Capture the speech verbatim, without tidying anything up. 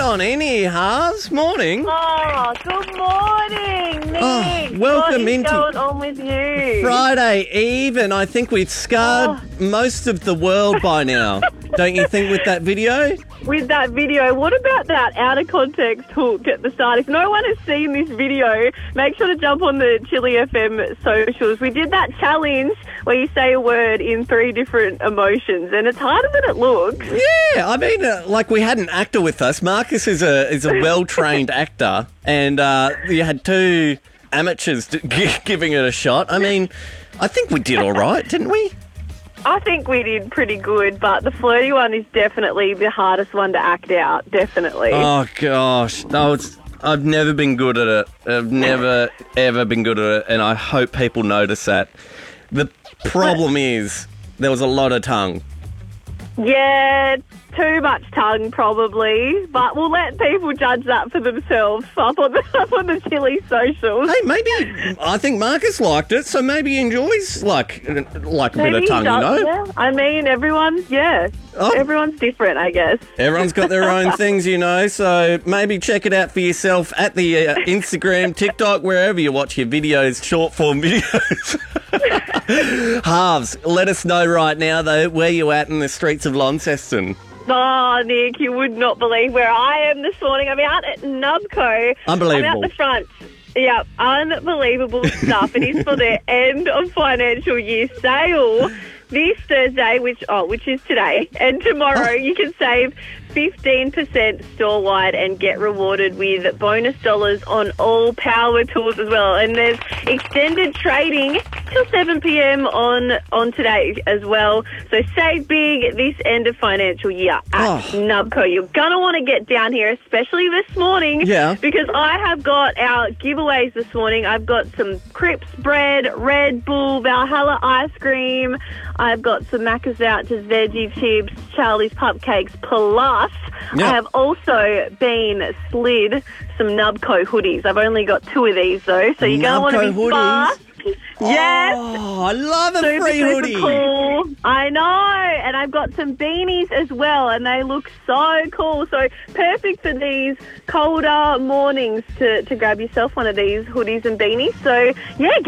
on in here, Harves. Morning. Oh, good morning, Nick. Oh, welcome what is into going on with you? Friday Eve, and I think we've scarred Oh. most of the world by now. Don't you think with that video? With that video, what about that out of context hook at the start? If no one has seen this video, make sure to jump on the Chili F M socials. We did that challenge where you say a word in three different emotions, and it's harder than it looks. Yeah, I mean, uh, like we had an actor with us. Marcus is a is a well-trained actor, and uh, you had two amateurs d- g- giving it a shot. I mean, I think we did all right, didn't we? I think we did pretty good, but the flirty one is definitely the hardest one to act out, definitely. Oh, gosh. No, it's, I've never been good at it. I've never, ever been good at it, and I hope people notice that. The problem is there was a lot of tongue. Yeah, too much tongue probably, but we'll let people judge that for themselves up on the, up on the Chili socials. Hey, maybe, I think Marcus liked it, so maybe he enjoys, like, like a Maybe bit of he tongue, you does, know? yeah. I mean, everyone, yeah. Oh. Everyone's different, I guess. Everyone's got their own things, you know, so maybe check it out for yourself at the uh, Instagram, TikTok, wherever you watch your videos, short form videos. Halves, let us know right now, though, where you at in the streets of Launceston. Oh, Nick, you would not believe where I am this morning. I'm out at Nubco. Unbelievable. I'm out the front. Yeah, unbelievable stuff. It is for their end of financial year sale. This Thursday, which oh, which is today, and tomorrow, you can save fifteen percent store-wide and get rewarded with bonus dollars on all power tools as well. And there's extended trading till seven p.m. on, on today as well. So save big this end of financial year at Oh. Nubco. You're going to want to get down here, especially this morning, Yeah. because I have got our giveaways this morning. I've got some Crips bread, Red Bull, Valhalla ice cream. I've got some Macca's vouchers, veggie chips, Charlie's Pupcakes Plus. Yeah. I have also been slid some Nubco hoodies. I've only got two of these though, so you're going to want to Nubco be hoodies? fast. Yes. Oh, I love a Super, free super hoodie. cool. I know. And I've got some beanies as well, and they look so cool. So perfect for these colder mornings to, to grab yourself one of these hoodies and beanies. So, yeah,